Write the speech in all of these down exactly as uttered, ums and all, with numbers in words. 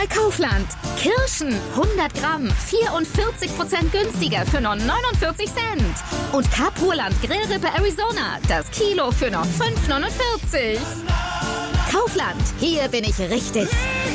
bei Kaufland. Kirschen hundert Gramm, vierundvierzig Prozent günstiger für nur neunundvierzig Cent. Und Capurland Grillrippe Arizona, das Kilo für nur fünf neunundvierzig. Kaufland, hier bin ich richtig.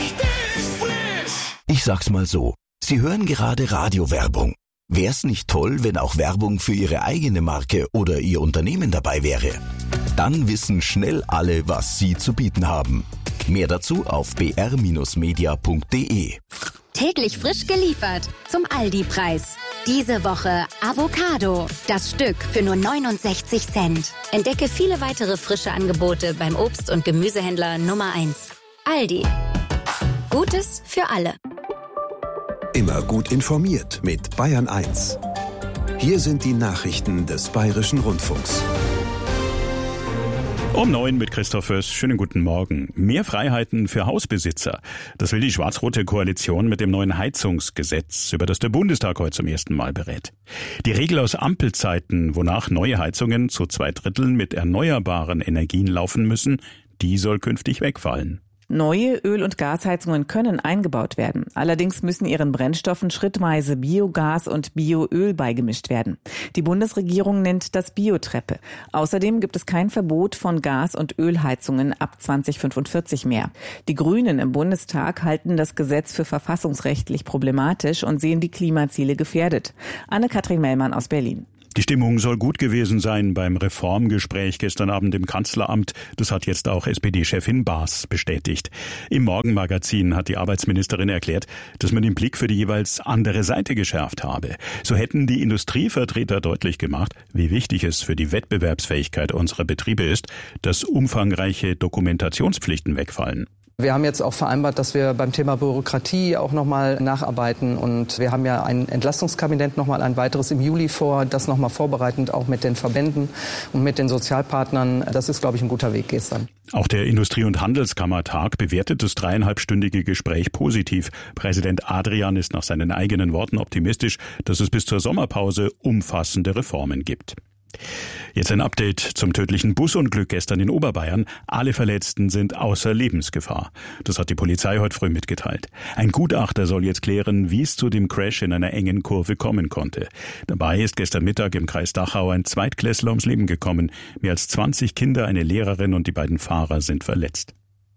Ich sag's mal so, Sie hören gerade Radiowerbung. Wär's nicht toll, wenn auch Werbung für Ihre eigene Marke oder Ihr Unternehmen dabei wäre? Dann wissen schnell alle, was Sie zu bieten haben. Mehr dazu auf b r Bindestrich media punkt d e. Täglich frisch geliefert zum Aldi-Preis. Diese Woche Avocado. Das Stück für nur neunundsechzig Cent. Entdecke viele weitere frische Angebote beim Obst- und Gemüsehändler Nummer eins. Aldi. Gutes für alle. Immer gut informiert mit Bayern eins. Hier sind die Nachrichten des Bayerischen Rundfunks. Um neun mit Christoph Föß. Schönen guten Morgen. Mehr Freiheiten für Hausbesitzer. Das will die schwarz-rote Koalition mit dem neuen Heizungsgesetz, über das der Bundestag heute zum ersten Mal berät. Die Regel aus Ampelzeiten, wonach neue Heizungen zu zwei Dritteln mit erneuerbaren Energien laufen müssen, die soll künftig wegfallen. Neue Öl- und Gasheizungen können eingebaut werden. Allerdings müssen ihren Brennstoffen schrittweise Biogas und Bioöl beigemischt werden. Die Bundesregierung nennt das Biotreppe. Außerdem gibt es kein Verbot von Gas- und Ölheizungen ab zwanzig fünfundvierzig mehr. Die Grünen im Bundestag halten das Gesetz für verfassungsrechtlich problematisch und sehen die Klimaziele gefährdet. Anne-Kathrin Mellmann aus Berlin. Die Stimmung soll gut gewesen sein beim Reformgespräch gestern Abend im Kanzleramt. Das hat jetzt auch S P D-Chefin Baas bestätigt. Im Morgenmagazin hat die Arbeitsministerin erklärt, dass man den Blick für die jeweils andere Seite geschärft habe. So hätten die Industrievertreter deutlich gemacht, wie wichtig es für die Wettbewerbsfähigkeit unserer Betriebe ist, dass umfangreiche Dokumentationspflichten wegfallen. Wir haben jetzt auch vereinbart, dass wir beim Thema Bürokratie auch nochmal nacharbeiten. Und wir haben ja ein Entlastungskabinett, nochmal ein weiteres im Juli vor, das nochmal vorbereitend auch mit den Verbänden und mit den Sozialpartnern. Das ist, glaube ich, ein guter Weg gestern. Auch der Industrie- und Handelskammertag bewertet das dreieinhalbstündige Gespräch positiv. Präsident Adrian ist nach seinen eigenen Worten optimistisch, dass es bis zur Sommerpause umfassende Reformen gibt. Jetzt ein Update zum tödlichen Busunglück gestern in Oberbayern. Alle Verletzten sind außer Lebensgefahr. Das hat die Polizei heute früh mitgeteilt. Ein Gutachter soll jetzt klären, wie es zu dem Crash in einer engen Kurve kommen konnte. Dabei ist gestern Mittag im Kreis Dachau ein Zweitklässler ums Leben gekommen. Mehr als zwanzig Kinder, eine Lehrerin und die beiden Fahrer sind verletzt.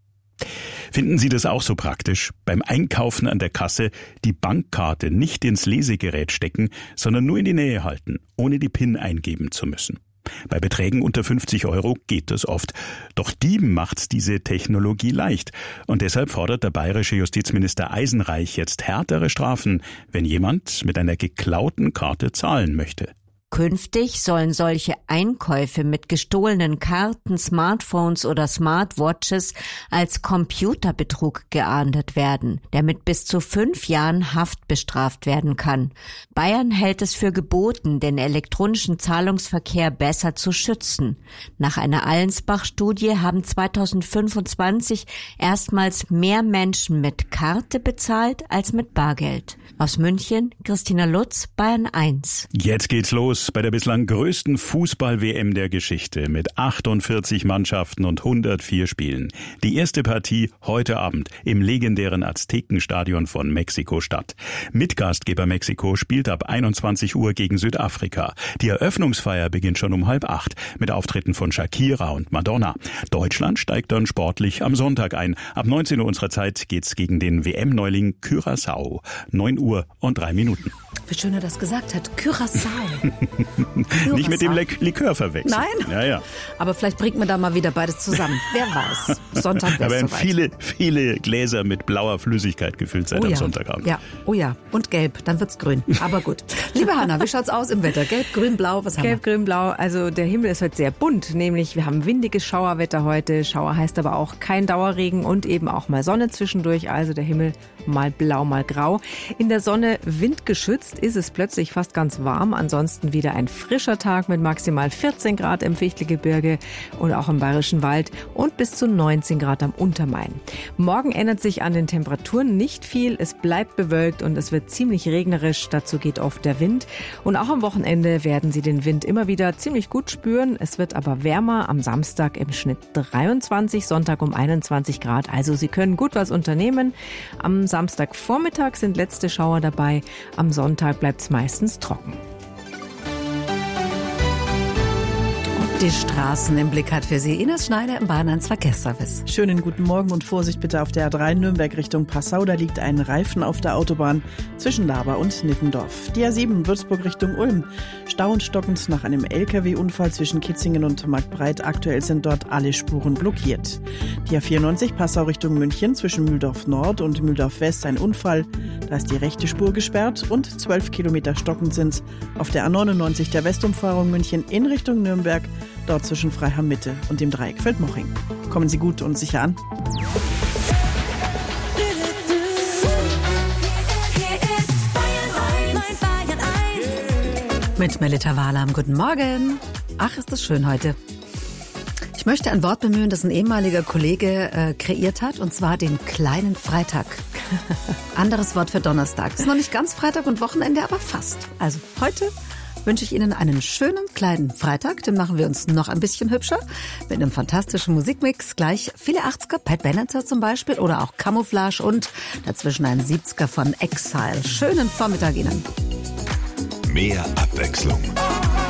Finden Sie das auch so praktisch? Beim Einkaufen an der Kasse die Bankkarte nicht ins Lesegerät stecken, sondern nur in die Nähe halten, ohne die PIN eingeben zu müssen. Bei Beträgen unter fünfzig Euro geht das oft. Doch Dieben macht's diese Technologie leicht. Und deshalb fordert der bayerische Justizminister Eisenreich jetzt härtere Strafen, wenn jemand mit einer geklauten Karte zahlen möchte. Künftig sollen solche Einkäufe mit gestohlenen Karten, Smartphones oder Smartwatches als Computerbetrug geahndet werden, der mit bis zu fünf Jahren Haft bestraft werden kann. Bayern hält es für geboten, den elektronischen Zahlungsverkehr besser zu schützen. Nach einer Allensbach-Studie haben zweitausendfünfundzwanzig erstmals mehr Menschen mit Karte bezahlt als mit Bargeld. Aus München, Christina Lutz, Bayern eins. Jetzt geht's los bei der bislang größten Fußball-W M der Geschichte mit achtundvierzig Mannschaften und hundertvier Spielen. Die erste Partie heute Abend im legendären Aztekenstadion von Mexiko-Stadt. Mitgastgeber Mexiko spielt ab einundzwanzig Uhr gegen Südafrika. Die Eröffnungsfeier beginnt schon um halb acht mit Auftritten von Shakira und Madonna. Deutschland steigt dann sportlich am Sonntag ein. Ab neunzehn Uhr unserer Zeit geht's gegen den W M-Neuling Curaçao. neun Uhr und drei Minuten. Wie schön er das gesagt hat. Curaçao. Nicht mit dem Lik- Likör verwechseln. Nein? Ja, ja. Aber vielleicht bringt man da mal wieder beides zusammen. Wer weiß. Sonntag Da wäre werden es soweit. viele, viele Gläser mit blauer Flüssigkeit gefüllt sein Oh am ja. Sonntagabend. Ja, oh ja. Und gelb, dann wird's grün. Aber gut. Liebe Hanna, wie schaut's aus im Wetter? Gelb, grün, blau, was haben Gelb, grün, blau. Also der Himmel ist heute sehr bunt. Nämlich wir haben windiges Schauerwetter heute. Schauer heißt aber auch kein Dauerregen und eben auch mal Sonne zwischendurch. Also der Himmel mal blau, mal grau. In der Sonne windgeschützt. ist es plötzlich fast ganz warm. Ansonsten wieder ein frischer Tag mit maximal vierzehn Grad im Fichtelgebirge und auch im Bayerischen Wald und bis zu neunzehn Grad am Untermain. Morgen ändert sich an den Temperaturen nicht viel. Es bleibt bewölkt und es wird ziemlich regnerisch. Dazu geht oft der Wind. Und auch am Wochenende werden Sie den Wind immer wieder ziemlich gut spüren. Es wird aber wärmer. Am Samstag im Schnitt dreiundzwanzig, Sonntag um einundzwanzig Grad. Also Sie können gut was unternehmen. Am Samstagvormittag sind letzte Schauer dabei. Am Sonntag bleibt es meistens trocken. Die Straßen im Blick hat für Sie Ines Schneider im Bayern eins Verkehrsservice. Schönen guten Morgen und Vorsicht bitte auf der A drei Nürnberg Richtung Passau. Da liegt ein Reifen auf der Autobahn zwischen Laber und Nittendorf. Die A sieben Würzburg Richtung Ulm. Stau und stockend nach einem L K W-Unfall zwischen Kitzingen und Marktbreit. Aktuell sind dort alle Spuren blockiert. Die A vierundneunzig Passau Richtung München zwischen Mühldorf Nord und Mühldorf West ein Unfall. Da ist die rechte Spur gesperrt und zwölf Kilometer stockend sind auf der A neunundneunzig der Westumfahrung München in Richtung Nürnberg. Dort zwischen Freiham Mitte und dem Dreieck Feldmoching. Kommen Sie gut und sicher an. Mit Melita Wahlam. Guten Morgen. Ach, ist das schön heute. Ich möchte ein Wort bemühen, das ein ehemaliger Kollege äh, kreiert hat, und zwar den kleinen Freitag. Anderes Wort für Donnerstag. Ist noch nicht ganz Freitag und Wochenende, aber fast. Also heute wünsche ich Ihnen einen schönen kleinen Freitag. Den machen wir uns noch ein bisschen hübscher mit einem fantastischen Musikmix. Gleich viele achtziger, Pat Benatar zum Beispiel, oder auch Camouflage und dazwischen ein siebziger von Exile. Schönen Vormittag Ihnen. Mehr Abwechslung.